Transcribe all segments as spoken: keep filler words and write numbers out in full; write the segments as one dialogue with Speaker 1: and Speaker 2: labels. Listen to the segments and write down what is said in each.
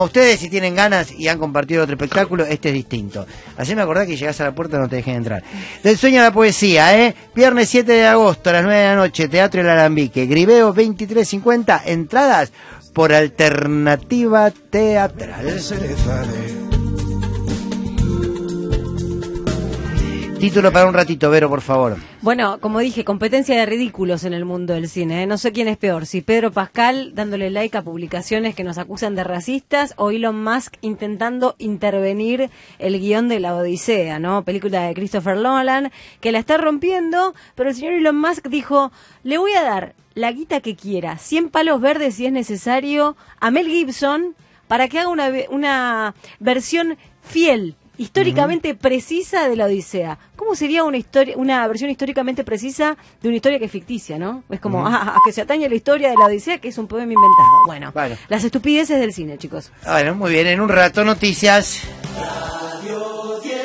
Speaker 1: Ustedes, si tienen ganas y han compartido otro espectáculo, este es distinto. Haceme acordar que llegás a la puerta y no te dejen entrar. Del sueño a la poesía, ¿eh? Viernes siete de agosto a las nueve de la noche, Teatro El Alambique. Gribeo veintitrés cincuenta, entradas por Alternativa Teatral. Título para un ratito, Vero, por favor.
Speaker 2: Bueno, como dije, competencia de ridículos en el mundo del cine, ¿eh? No sé quién es peor, si Pedro Pascal dándole like a publicaciones que nos acusan de racistas o Elon Musk intentando intervenir el guión de La Odisea, ¿no? Película de Christopher Nolan, que la está rompiendo, pero el señor Elon Musk dijo, le voy a dar la guita que quiera, cien palos verdes si es necesario, a Mel Gibson para que haga una, una versión fiel, históricamente uh-huh. precisa de La Odisea. ¿Cómo sería una historia, una versión históricamente precisa de una historia que es ficticia, no? Es como, uh-huh. ah, a que se atañe la historia de La Odisea, que es un poema inventado. Bueno, bueno, las estupideces del cine, chicos.
Speaker 1: Bueno, muy bien, en un rato noticias.
Speaker 3: Radio diez.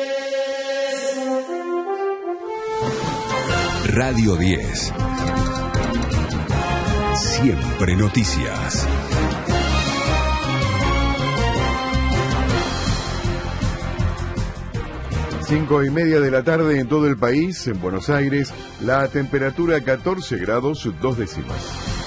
Speaker 3: Radio diez. Siempre noticias.
Speaker 4: Cinco y media de la tarde en todo el país, en Buenos Aires, la temperatura catorce grados dos décimas.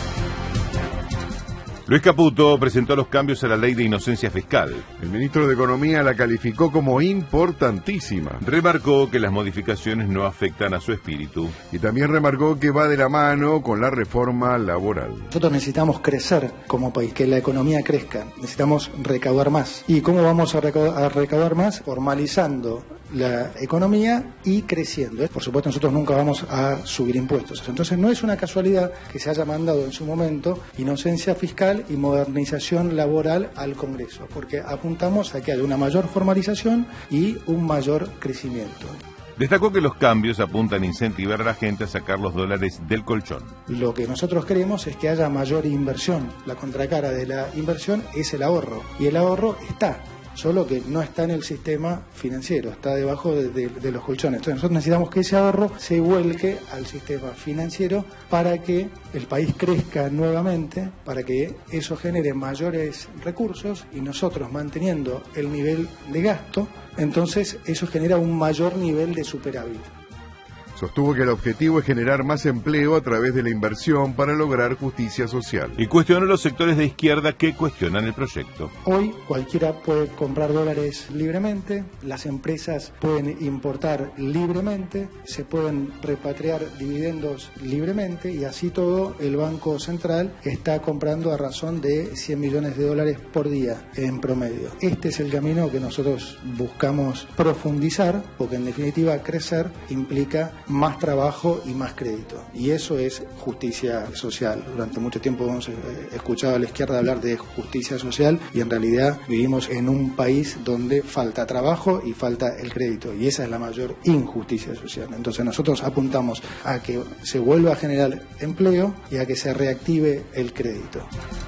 Speaker 5: Luis Caputo presentó los cambios a la ley de inocencia fiscal.
Speaker 4: El ministro de Economía la calificó como importantísima.
Speaker 5: Remarcó que las modificaciones no afectan a su espíritu.
Speaker 4: Y también remarcó que va de la mano con la reforma laboral.
Speaker 6: Nosotros necesitamos crecer como país, que la economía crezca. Necesitamos recaudar más. ¿Y cómo vamos a recaudar, a recaudar más? Formalizando la economía y creciendo. Por supuesto, nosotros nunca vamos a subir impuestos. Entonces, no es una casualidad que se haya mandado en su momento inocencia fiscal y modernización laboral al Congreso, porque apuntamos a que haya una mayor formalización y un mayor crecimiento.
Speaker 5: Destacó que los cambios apuntan a incentivar a la gente a sacar los dólares del colchón.
Speaker 6: Lo que nosotros queremos es que haya mayor inversión. La contracara de la inversión es el ahorro, y el ahorro está, solo que no está en el sistema financiero, está debajo de, de, de los colchones. Entonces nosotros necesitamos que ese ahorro se vuelque al sistema financiero para que el país crezca nuevamente, para que eso genere mayores recursos y nosotros manteniendo el nivel de gasto, entonces eso genera un mayor nivel de superávit.
Speaker 4: Sostuvo que el objetivo es generar más empleo a través de la inversión para lograr justicia social.
Speaker 5: Y cuestionó los sectores de izquierda que cuestionan el proyecto.
Speaker 6: Hoy cualquiera puede comprar dólares libremente, las empresas pueden importar libremente, se pueden repatriar dividendos libremente y así todo el Banco Central está comprando a razón de cien millones de dólares por día en promedio. Este es el camino que nosotros buscamos profundizar, porque en definitiva crecer implica más trabajo y más crédito. Y eso es justicia social. Durante mucho tiempo hemos escuchado a la izquierda hablar de justicia social y en realidad vivimos en un país donde falta trabajo y falta el crédito. Y esa es la mayor injusticia social. Entonces nosotros apuntamos a que se vuelva a generar empleo y a que se reactive el crédito.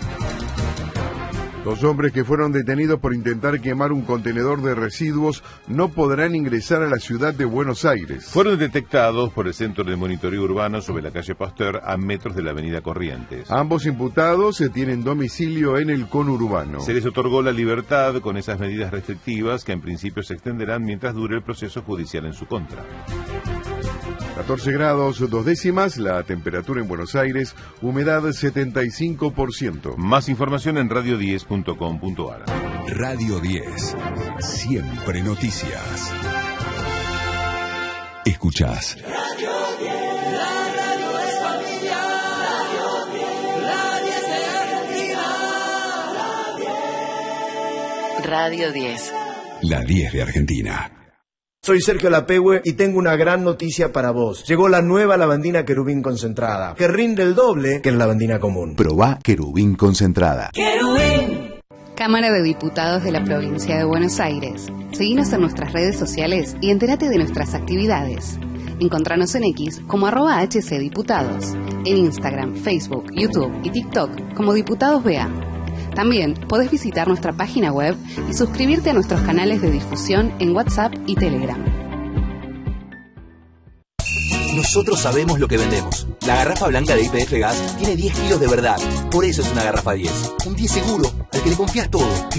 Speaker 4: Dos hombres que fueron detenidos por intentar quemar un contenedor de residuos no podrán ingresar a la ciudad de Buenos Aires.
Speaker 5: Fueron detectados por el Centro de Monitoreo Urbano sobre la calle Pasteur a metros de la avenida Corrientes.
Speaker 4: Ambos imputados se tienen domicilio en el conurbano.
Speaker 5: Se les otorgó la libertad con esas medidas restrictivas que en principio se extenderán mientras dure el proceso judicial en su contra.
Speaker 4: catorce grados dos décimas, la temperatura en Buenos Aires, humedad setenta y cinco por ciento.
Speaker 5: Más información en radio diez punto com punto ar.
Speaker 3: Radio diez, siempre noticias. Escuchás. Radio diez, la radio es familiar. Radio diez, la diez de Argentina.
Speaker 7: Radio diez.
Speaker 3: La diez de Argentina.
Speaker 8: Soy Sergio Lapehue y tengo una gran noticia para vos. Llegó la nueva lavandina Querubín concentrada, que rinde el doble que la lavandina común.
Speaker 3: Probá Querubín concentrada.
Speaker 7: ¡Querubín!
Speaker 9: Cámara de Diputados de la Provincia de Buenos Aires. Seguinos en nuestras redes sociales y entérate de nuestras actividades. Encontranos en X como arroba hcdiputados, en Instagram, Facebook, YouTube y TikTok como Diputados B A. También podés visitar nuestra página web y suscribirte a nuestros canales de difusión en WhatsApp y Telegram.
Speaker 10: Nosotros sabemos lo que vendemos. La garrafa blanca de Y P F Gas tiene diez kilos de verdad. Por eso es una garrafa diez. Un diez seguro, al que le confías todo.